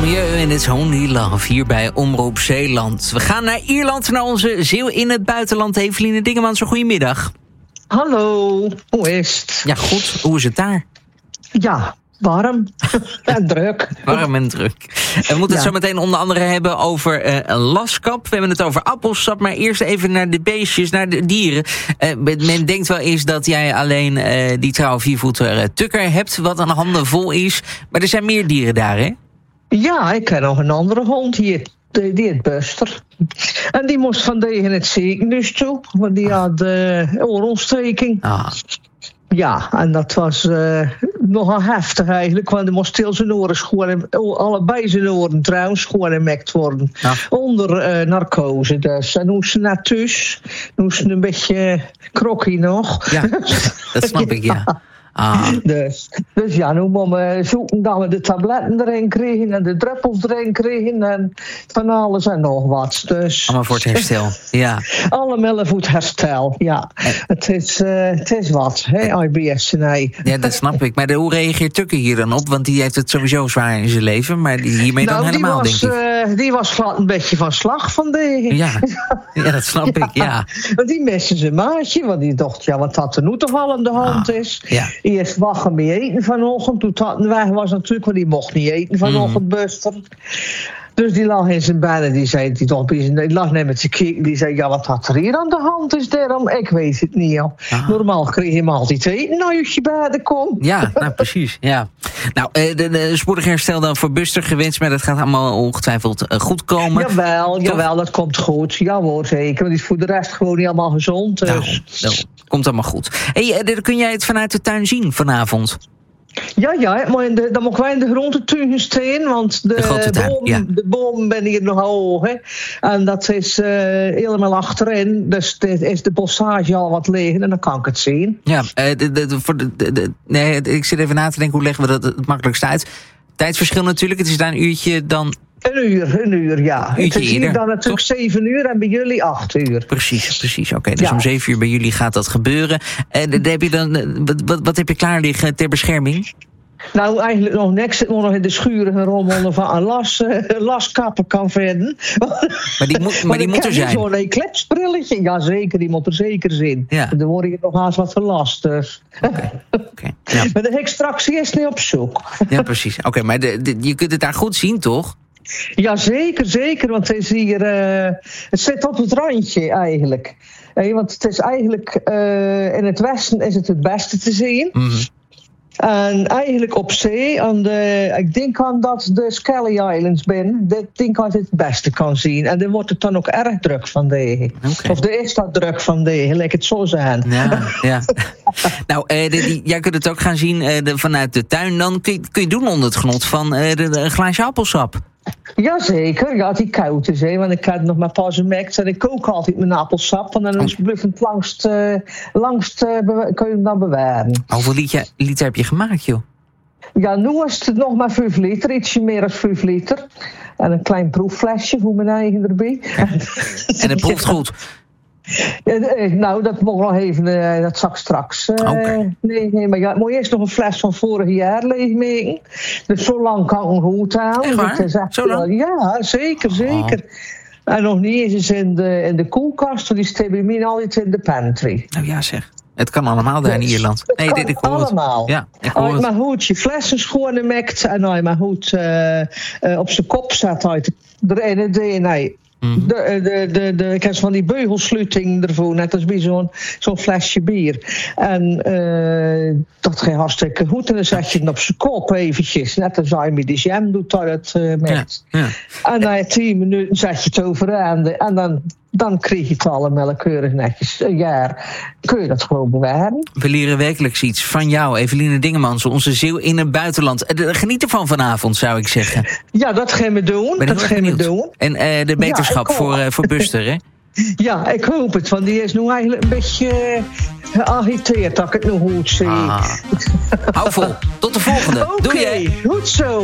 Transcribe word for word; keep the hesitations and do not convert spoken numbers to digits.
Lamieux en It's Only Love hier bij Omroep Zeeland. We gaan naar Ierland, naar onze zeeuw in het buitenland. Eveline Dingemans, goedemiddag. Hallo, hoe is het? Ja, goed. Hoe is het daar? Ja, warm en druk. Warm en druk. We moeten het ja. zo meteen onder andere hebben over uh, laskap. We hebben het over appelsap, maar eerst even naar de beestjes, naar de dieren. Uh, men denkt wel eens dat jij alleen uh, die trouwe viervoeter uh, tukker hebt, wat een handen vol is. Maar er zijn meer dieren daar, hè? Ja, ik ken nog een andere hond, die heet, die heet Buster. En die moest vandaag in het ziekenhuis toe, want die had uh, oorontsteking. Ah. Ja, en dat was uh, nogal heftig eigenlijk, want hij moest stil zijn oren schoon, allebei zijn oren trouwens schoongemaakt worden. Ja. Onder uh, narcose dus. En toen ze naar thuis, toen ze een beetje krokkie nog. Ja, dat snap ik, ja. ja. Ah. Dus, dus ja, nu moeten we zoeken dat we de tabletten erin kregen en de druppels erin kregen en van alles en nog wat. Dus, allemaal voor het herstel, ja. Allemaal voor het herstel, ja. En, het, is, uh, het is wat, hè, I B S nee. Ja, dat snap ik. Maar de, hoe reageert Tukker hier dan op? Want die heeft het sowieso zwaar in zijn leven, maar die, hiermee nou, dan helemaal, was, denk ik. Uh, die was glad een beetje van slag van de. Ja, ja dat snap ik, ja. ja. Want die miste zijn maatje, want die dacht, ja, wat dat er nu toch al aan de hand ah, is. Ja. Eerst wachten mee eten vanochtend. Toen dat weg was natuurlijk, want die mocht niet eten vanochtend, mm. Buster. Dus die lag in zijn bed en die zei, die, toch, die lag net met zijn kijken. Die zei, ja, wat had er hier aan de hand is daarom? Ik weet het niet, joh. Ah. Normaal kreeg je hem altijd eten als je bij de komt. Ja, nou precies, ja. Nou, de, de, de spoedig herstel dan voor Buster gewenst, maar dat gaat allemaal ongetwijfeld goed komen. Jawel, toch? Jawel, dat komt goed. Ja hoor, zeker. Want die is voor de rest gewoon niet allemaal gezond. Dus. Nou, nou, komt allemaal goed. Hey, kun jij het vanuit de tuin zien vanavond? Ja, ja, maar in de, dan mogen wij in de groentetuin gaan staan, want de, de, tuin, boom, ja. de boom ben hier nog hoog. Hè. En dat is uh, helemaal achterin, dus dit is de bossage al wat liggen en dan kan ik het zien. Ja, uh, de, de, de, voor de, de, de, nee, ik zit even na te denken, hoe leggen we dat het makkelijkst uit? Tijdsverschil natuurlijk, het is daar een uurtje dan... Een uur, een uur, ja. Uurtje het is hier eerder, dan natuurlijk toch? zeven uur en bij jullie acht uur. Precies, precies. Oké, okay, dus ja. om zeven uur bij jullie gaat dat gebeuren. En uh, heb je dan, wat, wat, wat heb je klaar liggen ter bescherming? Nou, eigenlijk nog niks. Ik moet nog in de schuren rommelen van een las, uh, laskappen kan vinden. Maar die, moet, maar die moet er zijn. Zo'n eclipsbrilletje. Jazeker, die moet er zeker zijn. Ja. Dan word je nog haast wat verlast. Dus. Okay. Okay. Ja. Maar de extractie is niet op zoek. Ja, precies. Oké, okay, maar de, de, je kunt het daar goed zien, toch? Ja, zeker, zeker. Want het is hier... Uh, het zit op het randje, eigenlijk. Uh, want het is eigenlijk... Uh, in het westen is het het beste te zien. Mm-hmm. En eigenlijk op zee, aan de, ik denk aan dat de Skelly Islands ben, ik denk dat het het beste kan zien. En dan wordt het dan ook erg druk van de. Okay. Of er is dat druk van de, laat ik het zo zijn. Ja, ja. Nou, eh, de, die, jij kunt het ook gaan zien eh, de, vanuit de tuin. Dan kun je, kun je doen onder het genot van eh, de, de, een glaasje appelsap. Jazeker, ja, die koud is, hè, want ik had nog maar pas gemaakt en ik kook altijd mijn appelsap. En dan is het bluffend langst, uh, langst uh, bewa- kun je hem dan bewaren. Hoeveel liter, liter heb je gemaakt, joh? Ja, nu is het nog maar vijf liter, ietsje meer dan vijf liter. En een klein proefflesje voor mijn eigen erbij. Ja. En het proeft goed? Nou, dat moet nog even, uh, dat zag straks. Uh, okay. Nee, nee, maar ja, moet je eerst nog een fles van vorig jaar leegmeten. Dus zo lang kan ik hem goed houden. Echt waar? Is echt zo lang? Ja, zeker, zeker. Oh. En nog niet eens in de, in de koelkast, want die staat bij mij altijd in de pantry. Nou ja, zeg. Het kan allemaal daar in Ierland. Het nee, kan dit, ik hoor allemaal. Het. Ja, ik als hoor je maar goed je flessen schoongemaakt en als je maar goed uh, uh, op zijn kop zet uit erin, de nee. Mm-hmm. De, de, de, de, ik heb van die beugelsluiting ervoor, net als bij zo'n, zo'n flesje bier. En uh, dat gaat hartstikke goed. En dan zet je het op zijn kop eventjes. Net als je met die jam doet, dat het uh, met. Ja, ja. En na tien minuten zet je het overeind. En dan, dan krijg je het allemaal keurig netjes. Een jaar kun je dat gewoon bewaren. We leren wekelijks iets van jou, Eveline Dingemans, onze zeeuw in het buitenland. Geniet ervan vanavond, zou ik zeggen. Ja, dat gaan we doen. Ben dat gaan we doen. En uh, de beterschap ja, voor, uh, voor Buster, hè? Ja, ik hoop het, want die is nu eigenlijk een beetje uh, geagiteerd dat ik het nu goed zie. Ah. Hou vol. Tot de volgende. Okay, doei, hè. Goed zo.